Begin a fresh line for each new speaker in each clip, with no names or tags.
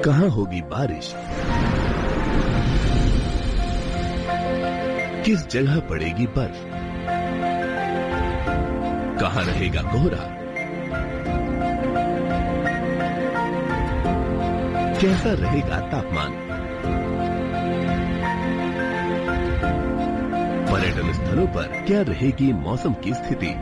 कहाँ होगी बारिश, किस जगह पड़ेगी बर्फ, कहाँ रहेगा कोहरा, कैसा रहेगा तापमान, पर्यटन स्थलों पर क्या रहेगी मौसम की स्थिति।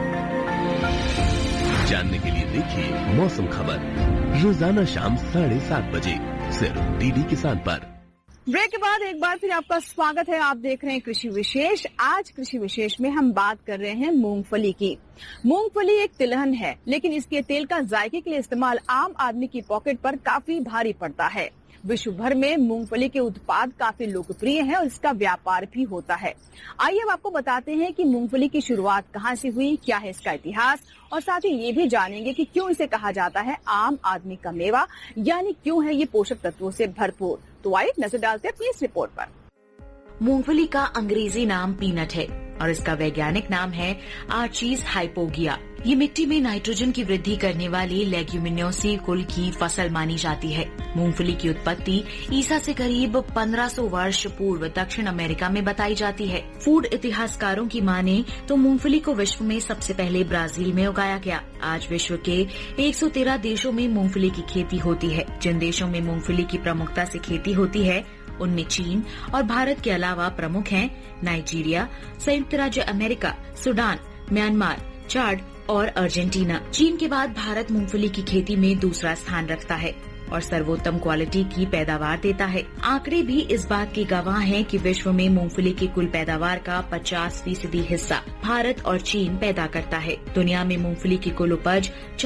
जानने के लिए देखिए मौसम खबर रोजाना शाम 7:30 बजे सिर्फ डीडी किसान पर।
ब्रेक के बाद एक बार फिर आपका स्वागत है। आप देख रहे हैं कृषि विशेष। आज कृषि विशेष में हम बात कर रहे हैं मूंगफली की। मूंगफली एक तिलहन है, लेकिन इसके तेल का जायके के लिए इस्तेमाल आम आदमी की पॉकेट पर काफी भारी पड़ता है। विश्व भर में मूंगफली के उत्पाद काफी लोकप्रिय हैं और इसका व्यापार भी होता है। आइए अब आपको बताते हैं कि मूंगफली की शुरुआत कहां से हुई, क्या है इसका इतिहास, और साथ ही ये भी जानेंगे कि क्यों इसे कहा जाता है आम आदमी का मेवा, यानी क्यों है ये पोषक तत्वों से भरपूर। तो आइए नजर डालते हैं अपनी इस रिपोर्ट पर।
मूंगफली का अंग्रेजी नाम पीनट है और इसका वैज्ञानिक नाम है आर्चीज हाइपोगिया। ये मिट्टी में नाइट्रोजन की वृद्धि करने वाली लेग्यूमिनोसी कुल की फसल मानी जाती है। मूंगफली की उत्पत्ति ईसा से करीब 1500 वर्ष पूर्व दक्षिण अमेरिका में बताई जाती है। फूड इतिहासकारों की माने तो मूंगफली को विश्व में सबसे पहले ब्राजील में उगाया गया। आज विश्व के 113 देशों में मूंगफली की खेती होती है। जिन देशों में मूंगफली की प्रमुखता से खेती होती है उनमें चीन और भारत के अलावा प्रमुख हैं नाइजीरिया, संयुक्त राज्य अमेरिका, सूडान, म्यांमार, चाड और अर्जेंटीना। चीन के बाद भारत मूंगफली की खेती में दूसरा स्थान रखता है और सर्वोत्तम क्वालिटी की पैदावार देता है। आंकड़े भी इस बात की गवाह हैं कि विश्व में मूंगफली की कुल पैदावार का 50% हिस्सा भारत और चीन पैदा करता है। दुनिया में मूंगफली की कुल उपज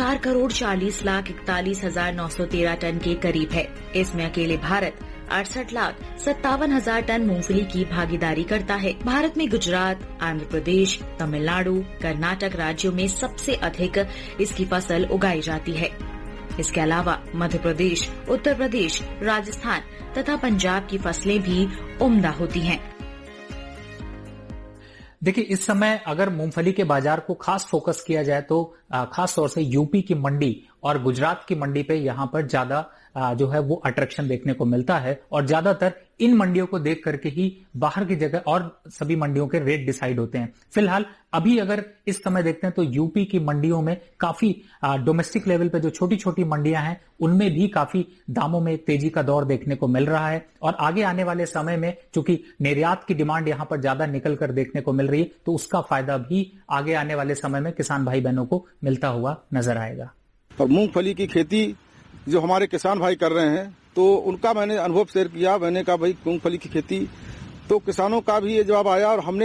4,40,41,913 टन के करीब है। इसमें अकेले भारत 68,57,000 टन मूंगफली की भागीदारी करता है। भारत में गुजरात, आंध्र प्रदेश, तमिलनाडु, कर्नाटक राज्यों में सबसे अधिक इसकी फसल उगाई जाती है। इसके अलावा मध्य प्रदेश, उत्तर प्रदेश, राजस्थान तथा पंजाब की फसलें भी उम्दा होती हैं।
देखिए, इस समय अगर मूंगफली के बाजार को खास फोकस किया जाए तो खास तौर से यूपी की मंडी और गुजरात की मंडी पे यहाँ पर ज्यादा जो है वो अट्रैक्शन देखने को मिलता है और ज्यादातर इन मंडियों को देख करके ही बाहर की जगह और सभी मंडियों के रेट डिसाइड होते हैं। फिलहाल अभी अगर इस समय देखते हैं तो यूपी की मंडियों में काफी डोमेस्टिक लेवल पे जो छोटी छोटी मंडियां हैं उनमें भी काफी दामों में तेजी का दौर देखने को मिल रहा है और आगे आने वाले समय में चूंकि निर्यात की डिमांड यहाँ पर ज्यादा निकल कर देखने को मिल रही है तो उसका फायदा भी आगे आने वाले समय में किसान भाई बहनों को मिलता हुआ नजर आएगा।
और मूंगफली की खेती जो हमारे किसान भाई कर रहे हैं तो उनका मैंने अनुभव शेयर किया। मैंने कहा भाई मूंगफली की खेती तो किसानों का भी ये जवाब आया और हमने